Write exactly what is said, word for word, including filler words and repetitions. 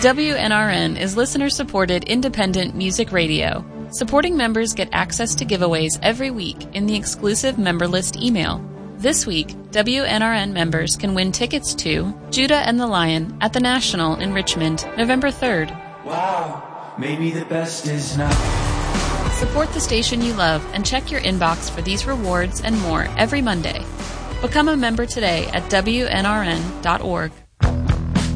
W N R N is listener-supported independent music radio. Supporting members get access to giveaways every week in the exclusive member list email. This week, W N R N members can win tickets to Judah and the Lion at the National in Richmond, November third. Wow, maybe the best is not. Support the station you love and check your inbox for these rewards and more every Monday. Become a member today at W N R N dot org.